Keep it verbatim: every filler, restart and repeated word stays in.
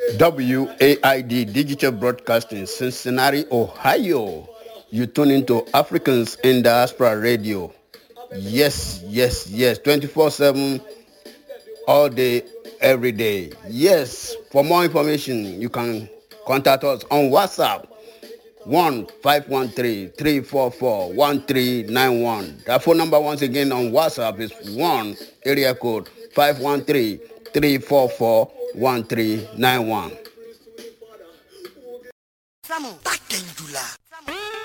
W A I D Digital Broadcasting, Cincinnati, Ohio. You tune into Africans in Diaspora Radio. Yes, yes, yes. twenty-four seven, all day, every day. Yes. For more information, you can contact us on WhatsApp. one five one three, three four four, one three nine one. That phone number once again on WhatsApp is one area code five one three, three four four, one three nine one.